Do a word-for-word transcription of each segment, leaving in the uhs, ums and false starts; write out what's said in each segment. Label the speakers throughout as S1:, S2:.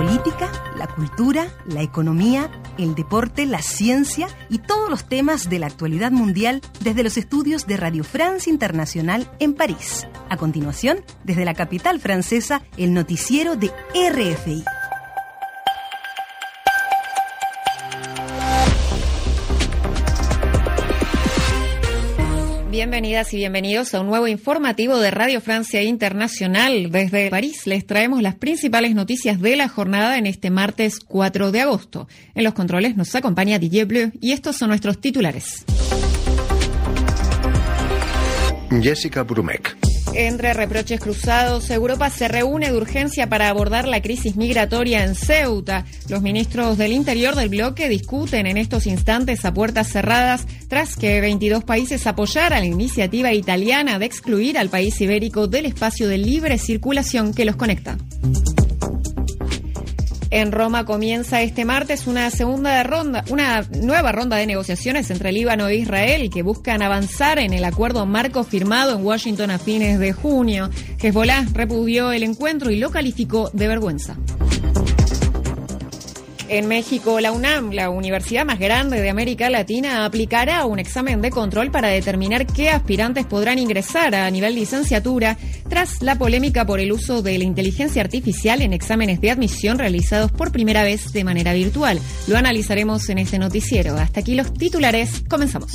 S1: política, la cultura, la economía, el deporte, la ciencia y todos los temas de la actualidad mundial desde los estudios de Radio France Internacional en París. A continuación, desde la capital francesa, el noticiero de R F I.
S2: Bienvenidas y bienvenidos a un nuevo informativo de Radio Francia Internacional. Desde París les traemos las principales noticias de la jornada en este martes cuatro de agosto. En los controles nos acompaña Didier Bleu y estos son nuestros titulares.
S3: Jessica Brumec.
S2: Entre reproches cruzados, Europa se reúne de urgencia para abordar la crisis migratoria en Ceuta. Los ministros del Interior del bloque discuten en estos instantes a puertas cerradas tras que veintidós países apoyaran la iniciativa italiana de excluir al país ibérico del espacio de libre circulación que los conecta. En Roma comienza este martes una segunda ronda, una nueva ronda de negociaciones entre Líbano e Israel que buscan avanzar en el acuerdo marco firmado en Washington a fines de junio. Hezbollah repudió el encuentro y lo calificó de vergüenza. En México, la UNAM, la universidad más grande de América Latina, aplicará un examen de control para determinar qué aspirantes podrán ingresar a nivel licenciatura tras la polémica por el uso de la inteligencia artificial en exámenes de admisión realizados por primera vez de manera virtual. Lo analizaremos en este noticiero. Hasta aquí los titulares. Comenzamos.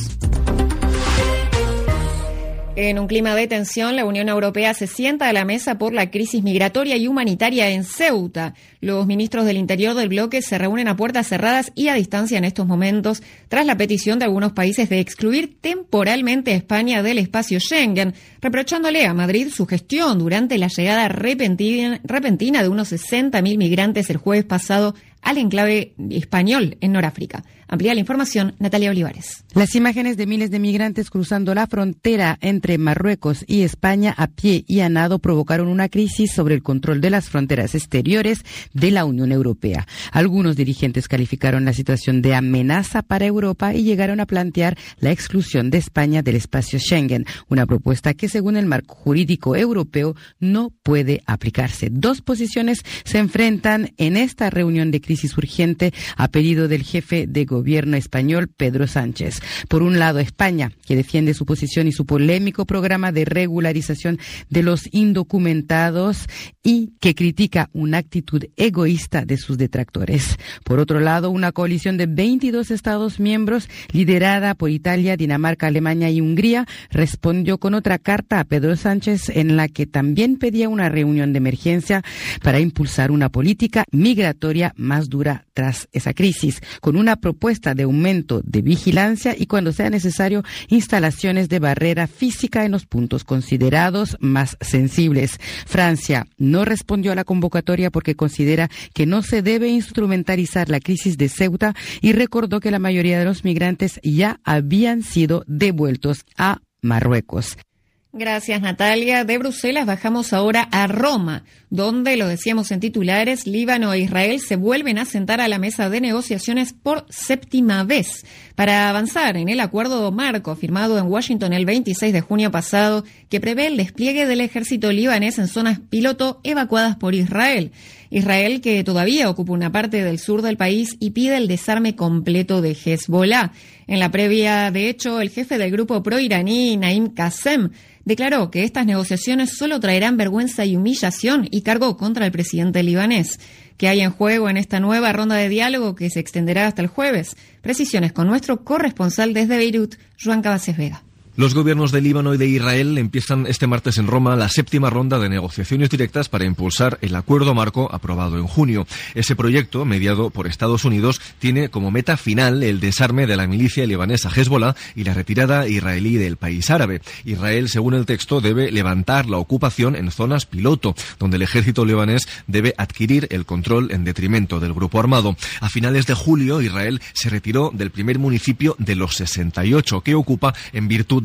S2: En un clima de tensión, la Unión Europea se sienta a la mesa por la crisis migratoria y humanitaria en Ceuta. Los ministros del Interior del bloque se reúnen a puertas cerradas y a distancia en estos momentos, tras la petición de algunos países de excluir temporalmente a España del espacio Schengen, reprochándole a Madrid su gestión durante la llegada repentina, repentina de unos sesenta mil migrantes el jueves pasado al enclave español en Noráfrica. Amplía la información, Natalia Olivares.
S4: Las imágenes de miles de migrantes cruzando la frontera entre Marruecos y España a pie y a nado provocaron una crisis sobre el control de las fronteras exteriores de la Unión Europea. Algunos dirigentes calificaron la situación de amenaza para Europa y llegaron a plantear la exclusión de España del espacio Schengen, una propuesta que según el marco jurídico europeo no puede aplicarse. Dos posiciones se enfrentan en esta reunión de crisis urgente a pedido del jefe de gobierno español, Pedro Sánchez. Por un lado, España, que defiende su posición y su polémico programa de regularización de los indocumentados y que critica una actitud egoísta de sus detractores. Por otro lado, una coalición de veintidós Estados miembros, liderada por Italia, Dinamarca, Alemania y Hungría, respondió con otra carta a Pedro Sánchez en la que también pedía una reunión de emergencia para impulsar una política migratoria más dura tras esa crisis, con una propuesta de aumento de vigilancia y, cuando sea necesario, instalaciones de barrera física en los puntos considerados más sensibles. Francia no respondió a la convocatoria porque considera que no se debe instrumentalizar la crisis de Ceuta y recordó que la mayoría de los migrantes ya habían sido devueltos a Marruecos.
S2: Gracias, Natalia. De Bruselas bajamos ahora a Roma, donde, lo decíamos en titulares, Líbano e Israel se vuelven a sentar a la mesa de negociaciones por séptima vez para avanzar en el acuerdo marco firmado en Washington el veintiséis de junio pasado, que prevé el despliegue del ejército libanés en zonas piloto evacuadas por Israel. Israel, que todavía ocupa una parte del sur del país y pide el desarme completo de Hezbollah. En la previa, de hecho, el jefe del grupo pro-iraní, Naim Qassem, declaró que estas negociaciones solo traerán vergüenza y humillación y cargó contra el presidente libanés. ¿Qué hay en juego en esta nueva ronda de diálogo que se extenderá hasta el jueves? Precisiones con nuestro corresponsal desde Beirut, Joan Cabaces Vega.
S5: Los gobiernos de Líbano y de Israel empiezan este martes en Roma la séptima ronda de negociaciones directas para impulsar el acuerdo marco aprobado en junio. Ese proyecto, mediado por Estados Unidos, tiene como meta final el desarme de la milicia libanesa Hezbollah y la retirada israelí del país árabe. Israel, según el texto, debe levantar la ocupación en zonas piloto, donde el ejército libanés debe adquirir el control en detrimento del grupo armado. A finales de julio, Israel se retiró del primer municipio de los sesenta y ocho que ocupa en virtud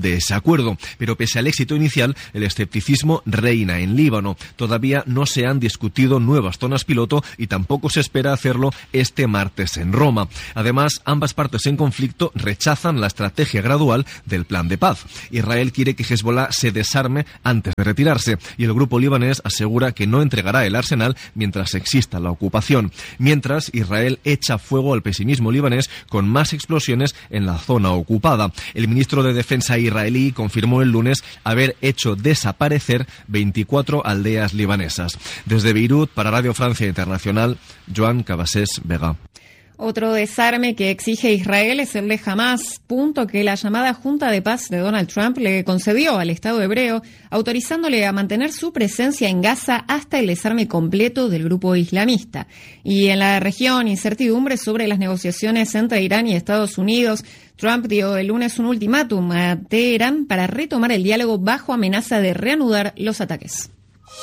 S5: de ese acuerdo. Pero pese al éxito inicial, el escepticismo reina en Líbano. Todavía no se han discutido nuevas zonas piloto y tampoco se espera hacerlo este martes en Roma. Además, ambas partes en conflicto rechazan la estrategia gradual del plan de paz. Israel quiere que Hezbollah se desarme antes de retirarse y el grupo libanés asegura que no entregará el arsenal mientras exista la ocupación. Mientras, Israel echa fuego al pesimismo libanés con más explosiones en la zona ocupada. El ministro de Defensa israelí confirmó el lunes haber hecho desaparecer veinticuatro aldeas libanesas. Desde Beirut, para Radio Francia Internacional, Joan Cabasés Vega.
S2: Otro desarme que exige Israel es el de Hamás, punto que la llamada Junta de Paz de Donald Trump le concedió al Estado hebreo, autorizándole a mantener su presencia en Gaza hasta el desarme completo del grupo islamista. Y en la región, incertidumbre sobre las negociaciones entre Irán y Estados Unidos. Trump dio el lunes un ultimátum a Teherán para retomar el diálogo bajo amenaza de reanudar los ataques.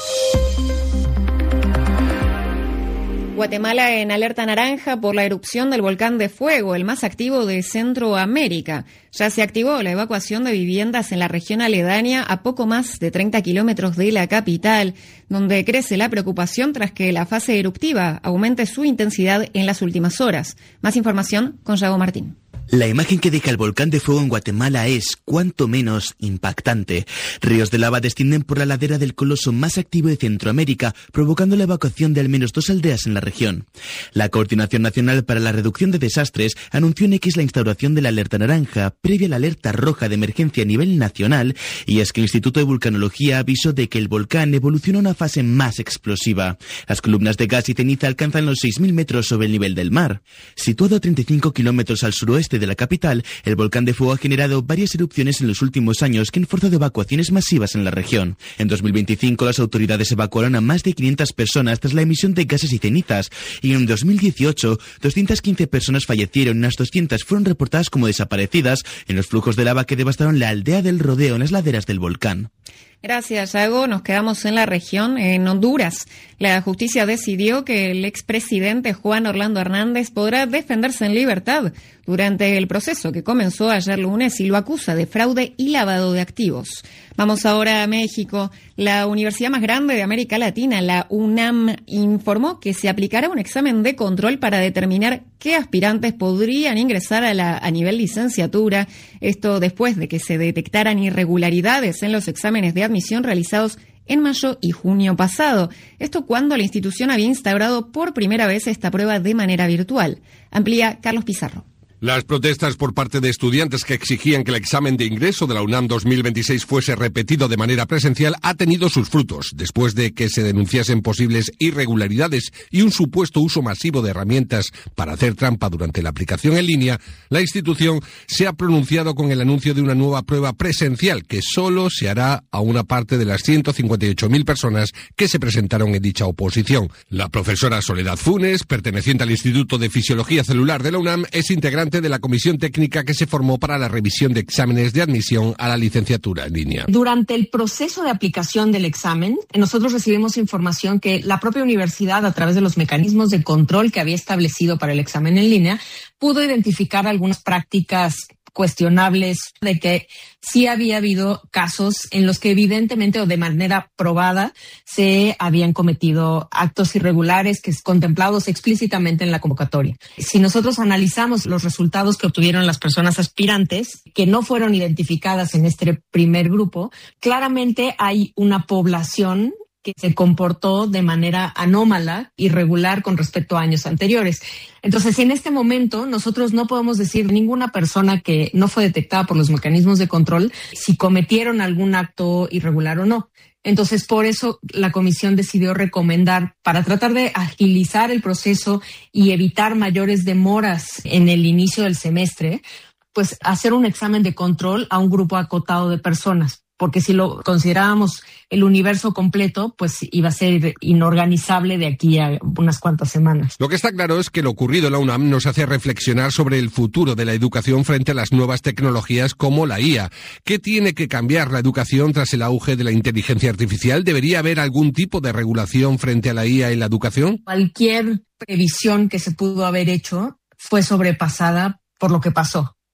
S2: Guatemala en alerta naranja por la erupción del volcán de fuego, el más activo de Centroamérica. Ya se activó la evacuación de viviendas en la región aledaña a poco más de treinta kilómetros de la capital, donde crece la preocupación tras que la fase eruptiva aumente su intensidad en las últimas horas. Más información con Yago Martín.
S6: La imagen que deja el volcán de fuego en Guatemala es, cuanto menos, impactante. Ríos de lava descienden por la ladera del coloso más activo de Centroamérica, provocando la evacuación de al menos dos aldeas en la región. La Coordinación Nacional para la Reducción de Desastres anunció en X la instauración de la alerta naranja, previa a la alerta roja de emergencia a nivel nacional, y es que el Instituto de Vulcanología avisó de que el volcán evoluciona a una fase más explosiva. Las columnas de gas y ceniza alcanzan los seis mil metros sobre el nivel del mar. Situado a treinta y cinco kilómetros al suroeste de la capital, el volcán de fuego ha generado varias erupciones en los últimos años que han forzado evacuaciones masivas en la región. En dos mil veinticinco las autoridades evacuaron a más de quinientas personas tras la emisión de gases y cenizas, y en dos mil dieciocho doscientas quince personas fallecieron y unas doscientas fueron reportadas como desaparecidas en los flujos de lava que devastaron la aldea del Rodeo en las laderas del volcán.
S2: Gracias, Yago. Nos quedamos en la región, en Honduras. La justicia decidió que el expresidente Juan Orlando Hernández podrá defenderse en libertad durante el proceso que comenzó ayer lunes y lo acusa de fraude y lavado de activos. Vamos ahora a México. La universidad más grande de América Latina, la UNAM, informó que se aplicará un examen de control para determinar qué aspirantes podrían ingresar a, la, a nivel licenciatura. Esto después de que se detectaran irregularidades en los exámenes de admisión realizados en mayo y junio pasado. Esto cuando la institución había instaurado por primera vez esta prueba de manera virtual. Amplía Carlos Pizarro.
S7: Las protestas por parte de estudiantes que exigían que el examen de ingreso de la UNAM dos mil veintiséis fuese repetido de manera presencial ha tenido sus frutos, después de que se denunciasen posibles irregularidades y un supuesto uso masivo de herramientas para hacer trampa durante la aplicación en línea. La institución se ha pronunciado con el anuncio de una nueva prueba presencial que solo se hará a una parte de las ciento cincuenta y ocho mil personas que se presentaron en dicha oposición. La profesora Soledad Funes, perteneciente al Instituto de Fisiología Celular de la UNAM, es integrante de la comisión técnica que se formó para la revisión de exámenes de admisión a la licenciatura en línea.
S8: Durante el proceso de aplicación del examen, nosotros recibimos información que la propia universidad, a través de los mecanismos de control que había establecido para el examen en línea, pudo identificar algunas prácticas cuestionables, de que sí había habido casos en los que evidentemente o de manera probada se habían cometido actos irregulares que es contemplados explícitamente en la convocatoria. Si nosotros analizamos los resultados que obtuvieron las personas aspirantes que no fueron identificadas en este primer grupo, claramente hay una población que se comportó de manera anómala, irregular con respecto a años anteriores. Entonces, en este momento, nosotros no podemos decir ninguna persona que no fue detectada por los mecanismos de control si cometieron algún acto irregular o no. Entonces, por eso la comisión decidió recomendar, para tratar de agilizar el proceso y evitar mayores demoras en el inicio del semestre, pues hacer un examen de control a un grupo acotado de personas. Porque si lo considerábamos el universo completo, pues iba a ser inorganizable de aquí a unas cuantas semanas.
S7: Lo que está claro es que lo ocurrido en la UNAM nos hace reflexionar sobre el futuro de la educación frente a las nuevas tecnologías como la I A. ¿Qué tiene que cambiar la educación tras el auge de la inteligencia artificial? ¿Debería haber algún tipo de regulación frente a la I A en la educación?
S8: Cualquier previsión que se pudo haber hecho fue sobrepasada por lo que pasó.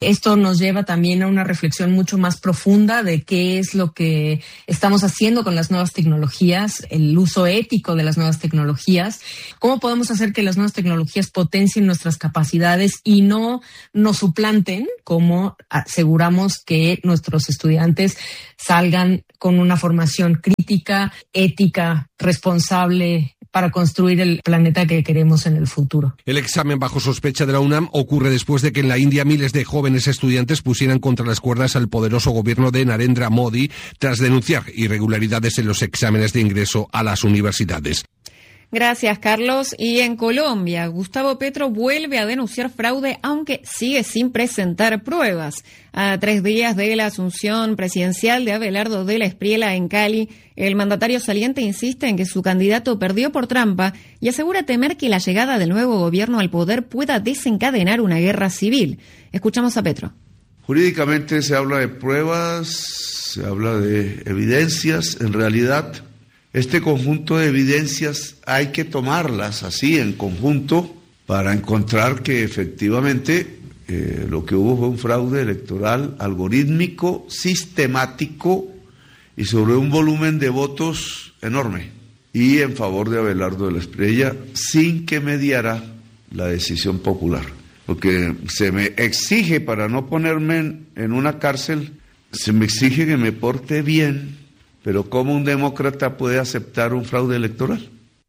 S8: Esto nos lleva también a una reflexión mucho más profunda de qué es lo que estamos haciendo con las nuevas tecnologías, el uso ético de las nuevas tecnologías, cómo podemos hacer que las nuevas tecnologías potencien nuestras capacidades y no nos suplanten, cómo aseguramos que nuestros estudiantes salgan con una formación crítica, ética, responsable, para construir el planeta que queremos en el futuro.
S7: El examen bajo sospecha de la UNAM ocurre después de que en la India miles de jóvenes estudiantes pusieran contra las cuerdas al poderoso gobierno de Narendra Modi tras denunciar irregularidades en los exámenes de ingreso a las universidades.
S2: Gracias, Carlos. Y en Colombia, Gustavo Petro vuelve a denunciar fraude, aunque sigue sin presentar pruebas. A tres días de la asunción presidencial de Abelardo de la Espriella en Cali, el mandatario saliente insiste en que su candidato perdió por trampa y asegura temer que la llegada del nuevo gobierno al poder pueda desencadenar una guerra civil. Escuchamos a Petro.
S9: Jurídicamente se habla de pruebas, se habla de evidencias. En realidad, este conjunto de evidencias hay que tomarlas así en conjunto para encontrar que efectivamente eh, lo que hubo fue un fraude electoral algorítmico, sistemático y sobre un volumen de votos enorme y en favor de Abelardo de la Espriella sin que mediara la decisión popular. Porque se me exige, para no ponerme en, en una cárcel, se me exige que me porte bien. Pero ¿cómo un demócrata puede aceptar un fraude electoral?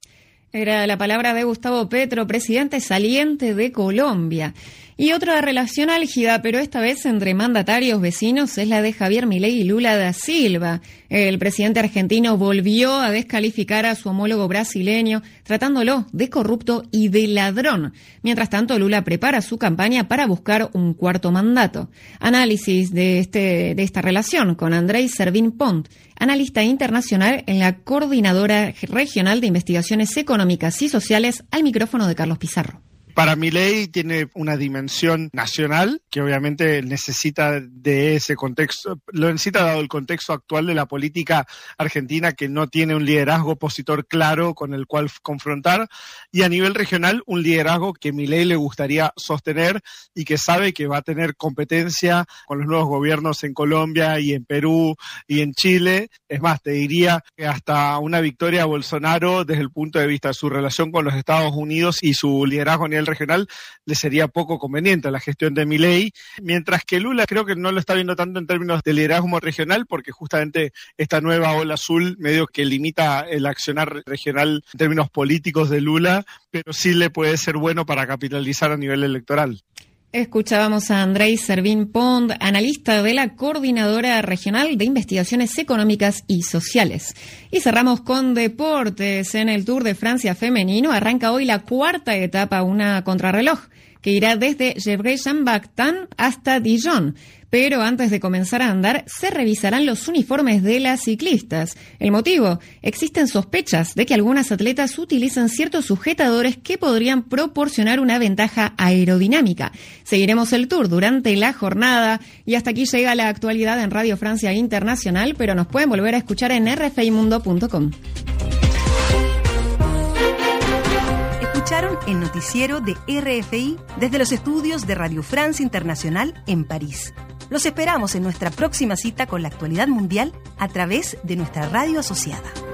S2: Era la palabra de Gustavo Petro, presidente saliente de Colombia. Y otra relación álgida, pero esta vez entre mandatarios vecinos, es la de Javier Milei y Lula da Silva. El presidente argentino volvió a descalificar a su homólogo brasileño, tratándolo de corrupto y de ladrón. Mientras tanto, Lula prepara su campaña para buscar un cuarto mandato. Análisis de, este, de esta relación con Andrei Servin-Pont, analista internacional en la Coordinadora Regional de Investigaciones Económicas y Sociales, al micrófono de Carlos Pizarro.
S10: Para Milei tiene una dimensión nacional que obviamente necesita de ese contexto, lo necesita dado el contexto actual de la política argentina, que no tiene un liderazgo opositor claro con el cual confrontar, y a nivel regional un liderazgo que Milei le gustaría sostener y que sabe que va a tener competencia con los nuevos gobiernos en Colombia y en Perú y en Chile. Es más, te diría que hasta una victoria a Bolsonaro desde el punto de vista de su relación con los Estados Unidos y su liderazgo a nivel regional le sería poco conveniente a la gestión de Milei, mientras que Lula creo que no lo está viendo tanto en términos de liderazgo regional, porque justamente esta nueva ola azul medio que limita el accionar regional en términos políticos de Lula, pero sí le puede ser bueno para capitalizar a nivel electoral.
S2: Escuchábamos a Andrei Servin-Pont, analista de la Coordinadora Regional de Investigaciones Económicas y Sociales. Y cerramos con deportes. En el Tour de Francia femenino arranca hoy la cuarta etapa, una contrarreloj, que irá desde Gevrey-Chambactan hasta Dijon. Pero antes de comenzar a andar, se revisarán los uniformes de las ciclistas. El motivo: existen sospechas de que algunas atletas utilizan ciertos sujetadores que podrían proporcionar una ventaja aerodinámica. Seguiremos el Tour durante la jornada y hasta aquí llega la actualidad en Radio Francia Internacional, pero nos pueden volver a escuchar en r f i mundo punto com.
S1: Escucharon el noticiero de R F I desde los estudios de Radio France Internacional en París. Los esperamos en nuestra próxima cita con la actualidad mundial a través de nuestra radio asociada.